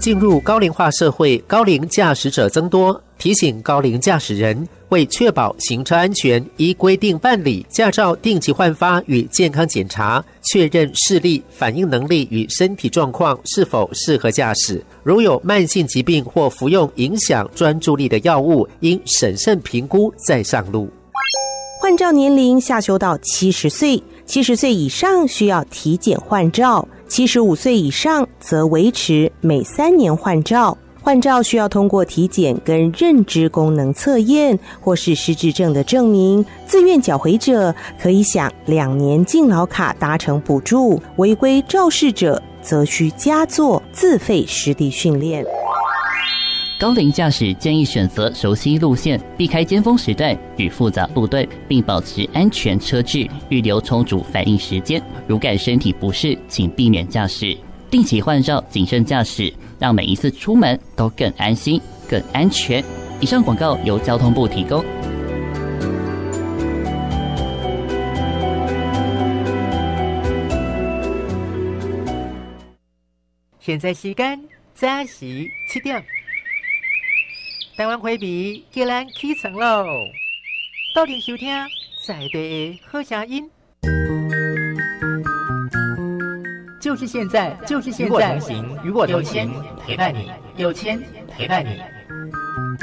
进入高龄化社会，高龄驾驶者增多，提醒高龄驾驶人为确保行车安全，依规定办理驾照定期换发与健康检查，确认视力、反应能力与身体状况是否适合驾驶。如有慢性疾病或服用影响专注力的药物，应审慎评估再上路。 换照年龄下修到70岁，70岁以上需要体检换照，75岁以上则维持每3年换照。换照需要通过体检跟认知功能测验或是失智症的证明，自愿缴回者可以享2年敬老卡达成补助，违规肇事者则需加做自费实地训练。 高龄驾驶建议选择熟悉路线，避开尖峰时段与复杂路段，并保持安全车距，预留充足反应时间。如感身体不适，请避免驾驶。定期换照，谨慎驾驶，让每一次出门都更安心、更安全。以上广告由交通部提供。 现在时间早时7点，台湾花迷叫咱起床喽！到庭收听在地的好声音。就是现在，就是现在！与我同行，陪伴你，有钱陪伴你。